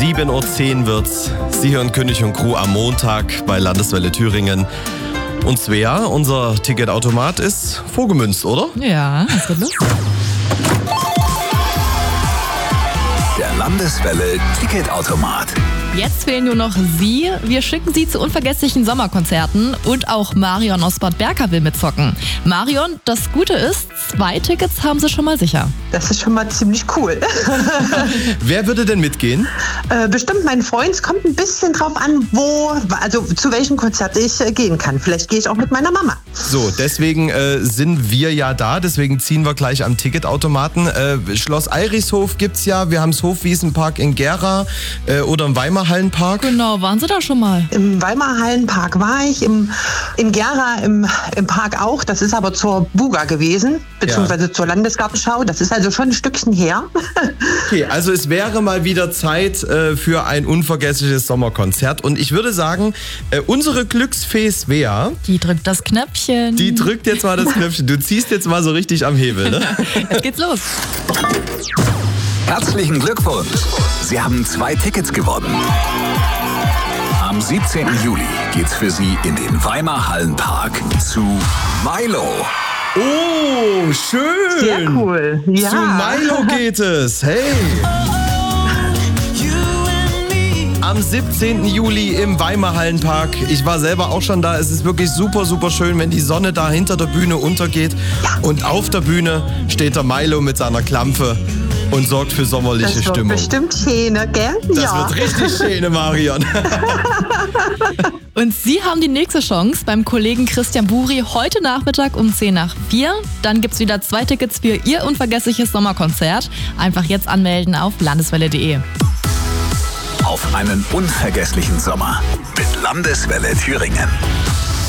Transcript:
7:10 Uhr wird's. Sie hören König und Crew am Montag bei Landeswelle Thüringen. Und Svea, unser Ticketautomat ist vorgemünzt, oder? Ja, was geht los? Der Landeswelle Ticketautomat. Jetzt fehlen nur noch Sie. Wir schicken Sie zu unvergesslichen Sommerkonzerten und auch Marion aus Bad Berka will mitzocken. Marion, das Gute ist, 2 Tickets haben Sie schon mal sicher. Das ist schon mal ziemlich cool. Wer würde denn mitgehen? Bestimmt mein Freund. Es kommt ein bisschen drauf an, zu welchem Konzert ich gehen kann. Vielleicht gehe ich auch mit meiner Mama. So, deswegen sind wir ja da, deswegen ziehen wir gleich am Ticketautomaten. Schloss Eirichshof gibt's ja, wir haben das Hofwiesenpark in Gera oder im Weimarhallenpark. Genau, waren Sie da schon mal? Im Weimarhallenpark war ich, in Gera im Park auch. Das ist aber zur Buga gewesen, beziehungsweise zur Landesgartenschau. Das ist also schon ein Stückchen her. Okay, also es wäre mal wieder Zeit für ein unvergessliches Sommerkonzert. Und ich würde sagen, unsere Glücksfee Svea, Die drückt das Knöpfchen. die drückt jetzt mal das Knöpfchen. Du ziehst jetzt mal so richtig am Hebel, ne? Jetzt geht's los. Herzlichen Glückwunsch! Sie haben 2 Tickets gewonnen. Am 17. Juli geht's für Sie in den Weimarhallenpark zu Milo. Oh, schön! Sehr cool. Ja. Zu Milo geht es. Hey! Am 17. Juli im Weimarhallenpark. Ich war selber auch schon da. Es ist wirklich super, super schön, wenn die Sonne da hinter der Bühne untergeht. Und auf der Bühne steht der Milo mit seiner Klampfe und sorgt für sommerliche Das wird Stimmung. bestimmt schön, gell? Das wird richtig schön, Marion. Und Sie haben die nächste Chance beim Kollegen Christian Buri heute Nachmittag um 3:10. Dann gibt's wieder 2 Tickets für Ihr unvergessliches Sommerkonzert. Einfach jetzt anmelden auf landeswelle.de. Auf einen unvergesslichen Sommer mit Landeswelle Thüringen.